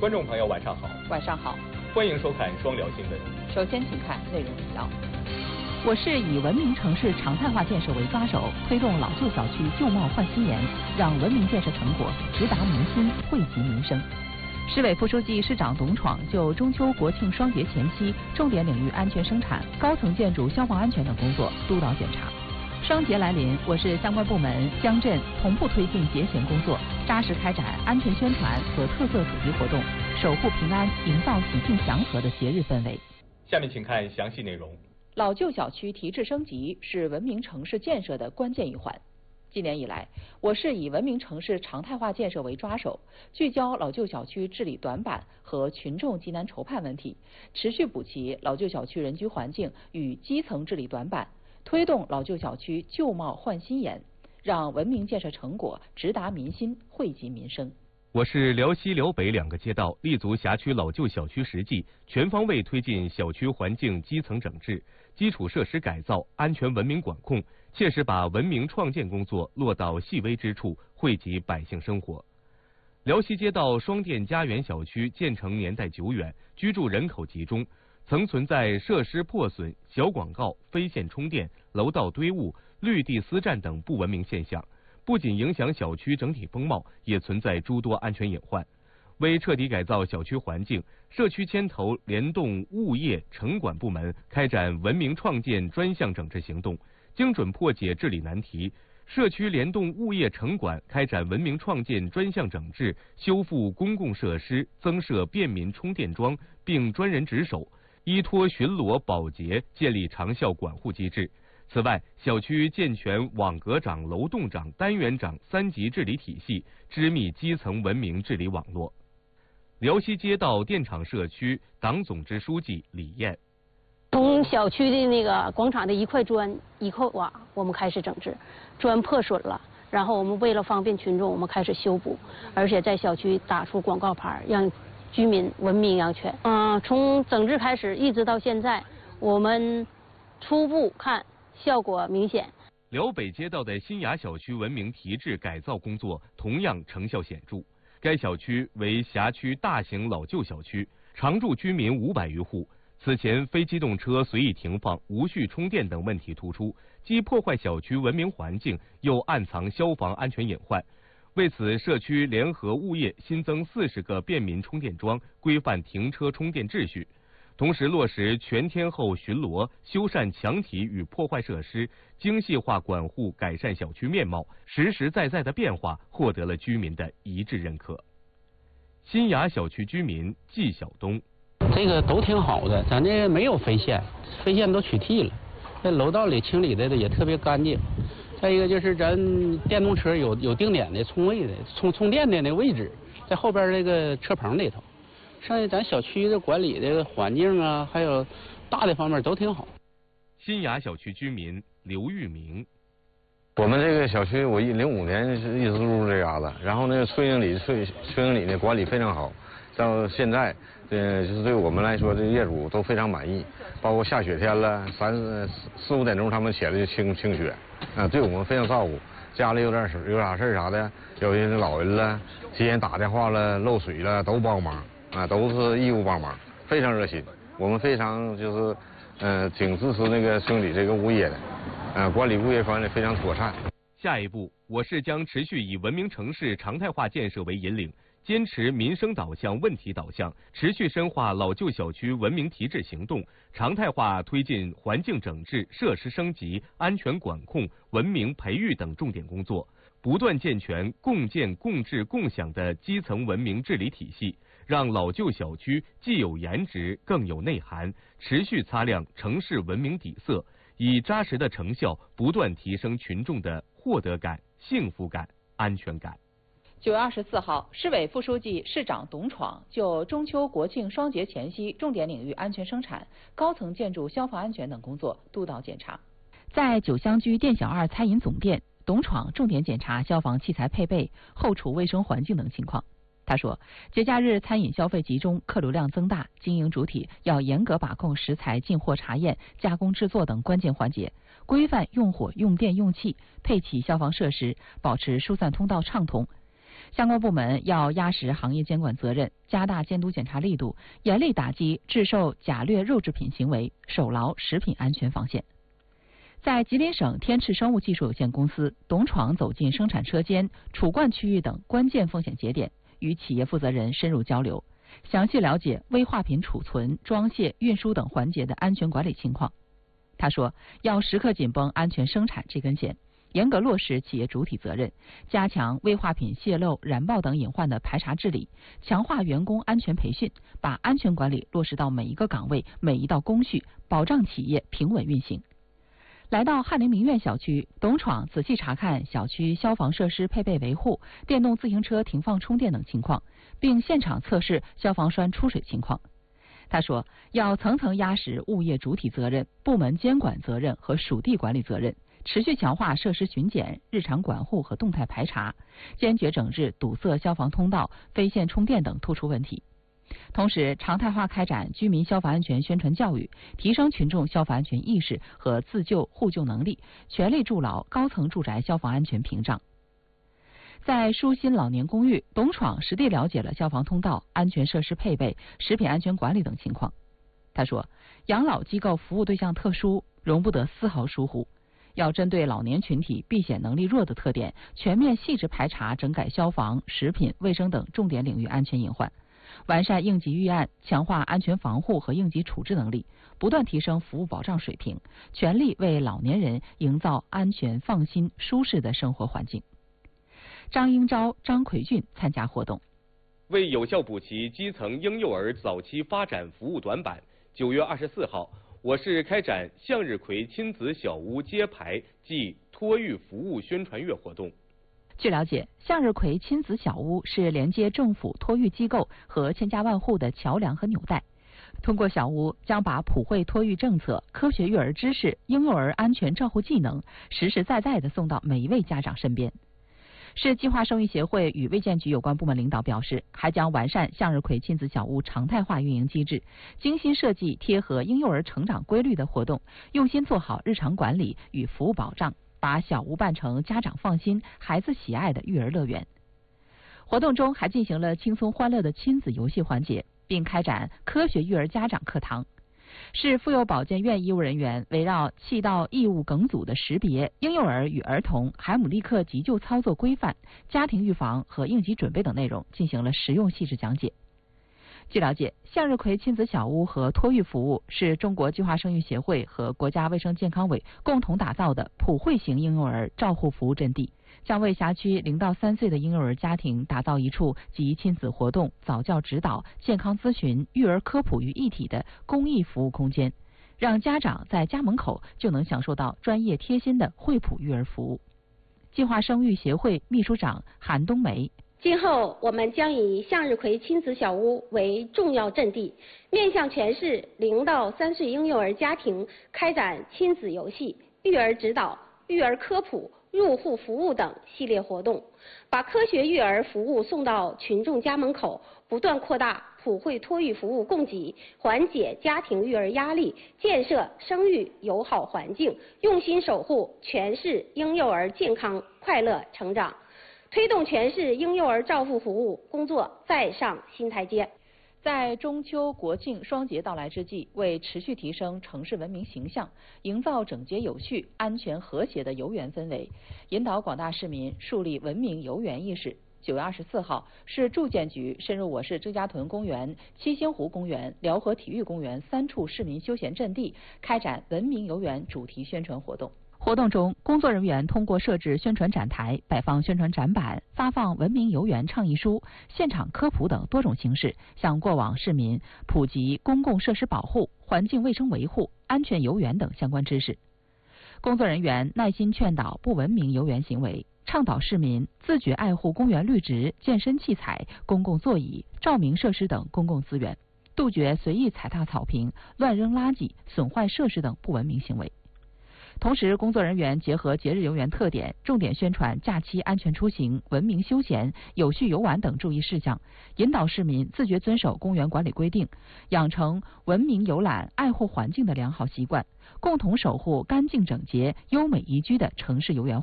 观众朋友，晚上好。 晚上好， 欢迎收看双聊新闻。 首先，请看内容提要。 我市以文明城市常态化建设为抓手，推动老旧小区旧貌换新颜，让文明建设成果直达民心，惠及民生。市委副书记、市长董闯就中秋国庆双节前期重点领域安全生产、高层建筑消防安全等工作督导检查。双节来临，我市相关部门、乡镇同步推进节前工作，扎实开展安全宣传和特色主题活动，守护平安，营造喜庆祥和的节日氛围。 下面请看详细内容。 老旧小区提质升级是文明城市建设的关键一环。今年以来，我市以文明城市常态化建设为抓手，聚焦老旧小区治理短板和群众急难愁盼问题，持续补齐老旧小区人居环境与基层治理短板，推动老旧小区旧貌换新颜，让文明建设成果直达民心，惠及民生。 我市辽西、辽北两个街道立足辖区老旧小区实际，全方位推进小区环境基层整治、基础设施改造、安全文明管控，切实把文明创建工作落到细微之处，惠及百姓生活。辽西街道双电家园小区建成年代久远，居住人口集中，曾存在设施破损、小广告、非线充电、楼道堆物、绿地私占等不文明现象，不仅影响小区整体风貌，也存在诸多安全隐患。为彻底改造小区环境，社区牵头联动物业、城管部门开展文明创建专项整治行动，精准破解治理难题。社区联动物业、城管开展文明创建专项整治，修复公共设施，增设便民充电桩，并专人值守，依托巡逻保洁，建立长效管护机制。此外，小区健全网格长、楼栋长、单元长3级治理体系，织密基层文明治理网络。辽西街道电厂社区党总支书记李艳： 从小区的那个广场的一块砖、一块瓦，我们开始整治，砖破损了，然后我们为了方便群众，我们开始修补，而且在小区打出广告牌，让居民文明安全。从整治开始一直到现在，我们初步看效果明显。 辽北街道的新雅小区文明提质改造工作同样成效显著。该小区为辖区大型老旧小区，常住居民500余户。此前非机动车随意停放、无序充电等问题突出，既破坏小区文明环境，又暗藏消防安全隐患。为此，社区联合物业新增40个便民充电桩，规范停车充电秩序。同时落实全天候巡逻，修缮墙体与破坏设施，精细化管护，改善小区面貌，实实在在的变化获得了居民的一致认可。新雅小区居民季晓东： 这个都挺好的，咱这没有飞线，飞线都取缔了，在楼道里清理的也特别干净。再一个就是咱电动车有定点的充位的充电的那个位置，在后边这个车棚里头。剩下咱小区的管理的环境啊，还有大的方面都挺好。 新雅小区居民刘玉明： 我们这个小区，我05年是一直入这嘎达，然后呢，村经理呢管理非常好，到现在，就是对我们来说，这业主都非常满意。包括下雪天了，4、5点钟他们起来就清雪，对我们非常照顾。家里有啥事儿啥的，有些老人了，提前打电话了，漏水了都帮忙。都是义务帮忙，非常热心。我们非常挺支持那个村里这个物业的，管理物业管理非常妥善。 下一步，我市将持续以文明城市常态化建设为引领，坚持民生导向、问题导向，持续深化老旧小区文明提质行动，常态化推进环境整治、设施升级、安全管控、文明培育等重点工作，不断健全共建、共治、共享的基层文明治理体系。让老旧小区既有颜值更有内涵，持续擦亮城市文明底色，以扎实的成效不断提升群众的获得感、幸福感、安全感。 9月24号，市委副书记、市长董闯就中秋国庆双节前夕重点领域安全生产、高层建筑消防安全等工作督导检查。 在九香居店小二餐饮总店，董闯重点检查消防器材配备、后厨卫生环境等情况。他说，节假日餐饮消费集中，客流量增大，经营主体要严格把控食材进货查验、加工制作等关键环节，规范用火、用电、用气，配齐消防设施，保持疏散通道畅通。 相关部门要压实行业监管责任，加大监督检查力度，严厉打击制售假劣肉制品行为，守牢食品安全防线。在吉林省天翅生物技术有限公司，董闯走进生产车间、储罐区域等关键风险节点，与企业负责人深入交流，详细了解危化品储存、装卸、运输等环节的安全管理情况。他说，要时刻紧绷安全生产这根弦，严格落实企业主体责任，加强危化品泄漏、燃爆等隐患的排查治理，强化员工安全培训，把安全管理落实到每一个岗位、每一道工序，保障企业平稳运行。来到翰林名苑小区，董闯仔细查看小区消防设施配备维护、电动自行车停放充电等情况，并现场测试消防栓出水情况。他说，要层层压实物业主体责任、部门监管责任和属地管理责任，持续强化设施巡检、日常管护和动态排查，坚决整治堵塞消防通道、非线充电等突出问题。同时，常态化开展居民消防安全宣传教育，提升群众消防安全意识和自救互救能力，全力筑牢高层住宅消防安全屏障。在舒心老年公寓，董闯实地了解了消防通道、安全设施配备、食品安全管理等情况。他说，养老机构服务对象特殊，容不得丝毫疏忽，要针对老年群体避险能力弱的特点，全面细致排查整改消防、食品、卫生等重点领域安全隐患，完善应急预案，强化安全防护和应急处置能力，不断提升服务保障水平，全力为老年人营造安全、放心、舒适的生活环境。张英昭、张奎俊参加活动。 为有效补齐基层婴幼儿早期发展服务短板，9月24号，我市开展向日葵亲子小屋揭牌暨托育服务宣传月活动。 据了解，向日葵亲子小屋是连接政府托育机构和千家万户的桥梁和纽带。通过小屋，将把普惠托育政策、科学育儿知识、婴幼儿安全照护技能实实在在地送到每一位家长身边。市计划生育协会与卫健局有关部门领导表示，还将完善向日葵亲子小屋常态化运营机制，精心设计贴合婴幼儿成长规律的活动，用心做好日常管理与服务保障，把小屋办成家长放心、孩子喜爱的育儿乐园。活动中还进行了轻松欢乐的亲子游戏环节，并开展科学育儿家长课堂。市妇幼保健院医务人员围绕气道异物梗阻的识别、婴幼儿与儿童海姆立克急救操作规范、家庭预防和应急准备等内容进行了实用细致讲解。据了解，向日葵亲子小屋和托育服务是中国计划生育协会和国家卫生健康委共同打造的普惠型婴幼儿照护服务阵地，将为辖区0到3岁的婴幼儿家庭打造一处集亲子活动、早教指导、健康咨询、育儿科普于一体的公益服务空间，让家长在家门口就能享受到专业贴心的惠普育儿服务。计划生育协会秘书长韩冬梅： 今后我们将以向日葵亲子小屋为重要阵地，面向全市0到3岁婴幼儿家庭开展亲子游戏、育儿指导、育儿科普、入户服务等系列活动，把科学育儿服务送到群众家门口，不断扩大普惠托育服务供给，缓解家庭育儿压力，建设生育友好环境，用心守护全市婴幼儿健康快乐成长，推动全市婴幼儿照护服务工作再上新台阶。 在中秋、国庆双节到来之际，为持续提升城市文明形象，营造整洁有序、安全和谐的游园氛围，引导广大市民树立文明游园意识，9月24号，市住建局深入我市征家屯公园、七星湖公园、辽河体育公园3处市民休闲阵地，开展文明游园主题宣传活动。活动中，工作人员通过设置宣传展台、摆放宣传展板、发放文明游园倡议书、现场科普等多种形式，向过往市民普及公共设施保护、环境卫生维护、安全游园等相关知识。工作人员耐心劝导不文明游园行为，倡导市民自觉爱护公园绿植、健身器材、公共座椅、照明设施等公共资源，杜绝随意踩踏草坪、乱扔垃圾、损坏设施等不文明行为。同时，工作人员结合节日游园特点，重点宣传假期安全出行、文明休闲、有序游玩等注意事项，引导市民自觉遵守公园管理规定，养成文明游览、爱护环境的良好习惯，共同守护干净整洁、优美宜居的城市游园